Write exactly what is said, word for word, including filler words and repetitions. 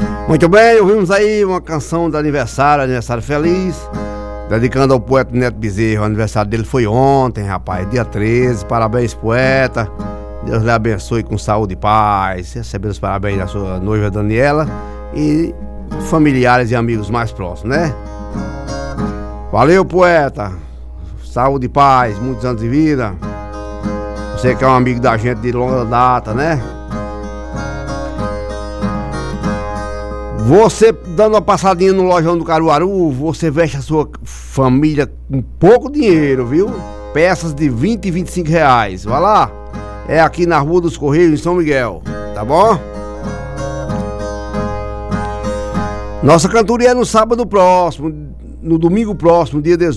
Muito bem, ouvimos aí uma canção de aniversário, aniversário feliz, dedicando ao poeta Neto Bezerra. O aniversário dele foi ontem, rapaz, dia treze. Parabéns, poeta. Deus lhe abençoe com saúde e paz. Recebendo os parabéns da sua noiva Daniela e familiares e amigos mais próximos, né? Valeu, poeta. Saúde e paz, muitos anos de vida. Você que é um amigo da gente de longa data, né? Você dando uma passadinha no lojão do Caruaru, você veste a sua família com pouco dinheiro, viu? Peças de vinte e vinte e cinco reais. Vai lá. É aqui na Rua dos Correios, em São Miguel. Tá bom? Nossa cantoria é no sábado próximo, no domingo próximo, dia dezoito.